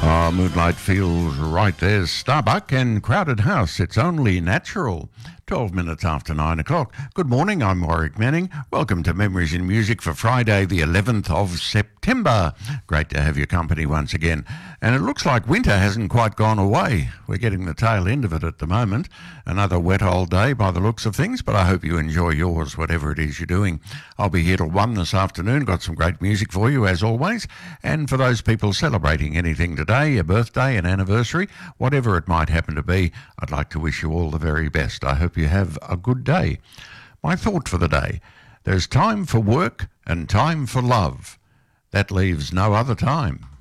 Moonlight feels right. There's Starbuck and Crowded House. It's only natural. 12 minutes after 9 o'clock. Good morning, I'm Warwick Manning. Welcome to Memories in Music for Friday, the 11th of September. Great to have your company once again. And it looks like winter hasn't quite gone away. We're getting the tail end of it at the moment. Another wet old day by the looks of things, but I hope you enjoy yours, whatever it is you're doing. I'll be here till 1 this afternoon. Got some great music for you, as always. And for those people celebrating anything today, a birthday, an anniversary, whatever it might happen to be, I'd like to wish you all the very best. I hope you have a good day. My thought for the day: there's time for work and time for love. That leaves no other time